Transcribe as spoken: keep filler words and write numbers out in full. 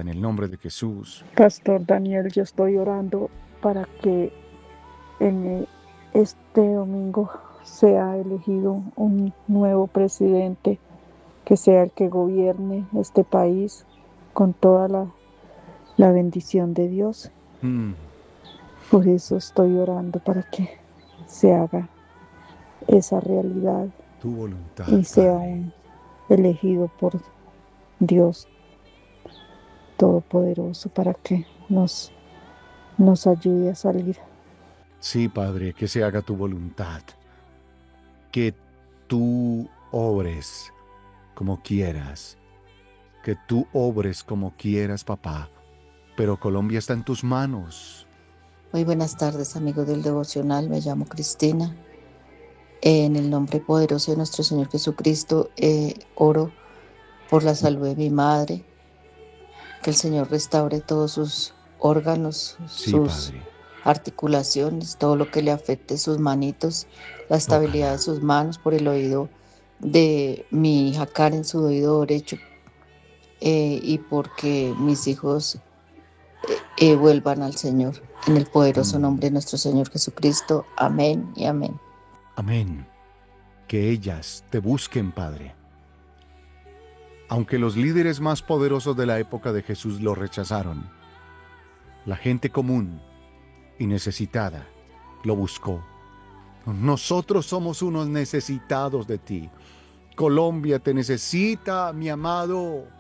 en el nombre de Jesús. Pastor Daniel, yo estoy orando para que en eh, este domingo sea elegido un nuevo presidente, que sea el que gobierne este país con toda la, la bendición de Dios. Mm, Por eso estoy orando para que se haga esa realidad tu voluntad, y sea Padre. un elegido por Dios Todopoderoso para que nos, nos ayude a salir. Sí, Padre, que se haga tu voluntad. Que tú obres como quieras. Que tú obres como quieras, papá. Pero Colombia está en tus manos. Muy buenas tardes, amigos del devocional. Me llamo Cristina. En el nombre poderoso de nuestro Señor Jesucristo, eh, oro por la salud de mi madre, que el Señor restaure todos sus órganos, Sí, sus Padre. articulaciones, todo lo que le afecte sus manitos, la estabilidad de Tócala. sus manos, por el oído de mi hija Karen, su oído derecho, eh, y porque mis hijos eh, vuelvan al Señor. En el poderoso Mm, nombre de nuestro Señor Jesucristo. Amén y amén. amén. Que ellas te busquen, Padre. Aunque los líderes más poderosos de la época de Jesús lo rechazaron, la gente común y necesitada lo buscó. Nosotros somos unos necesitados de ti. Colombia te necesita, mi amado.